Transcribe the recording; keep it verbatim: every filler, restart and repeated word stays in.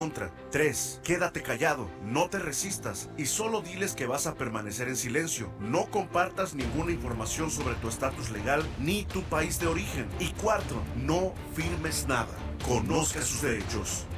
contra. tres. Quédate callado, no te resistas y solo diles que vas a permanecer en silencio. No compartas ninguna información sobre tu estatus legal ni tu país de origen. Y cuatro. No firmes nada. Conozca sus derechos.